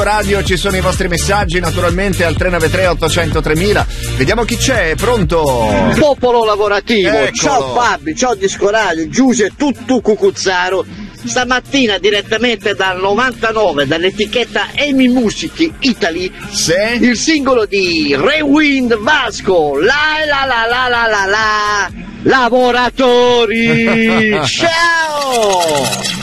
Radio, ci sono i vostri messaggi naturalmente al 393 800 3000. Vediamo chi c'è, pronto? Popolo lavorativo, Eccolo. Ciao Fabi, ciao Disco Radio, Giuse tutto Cucuzzaro. Stamattina direttamente dal 99 dall'etichetta Emi Music Italy, Sì? il singolo di Rewind Vasco, la lavoratori, ciao!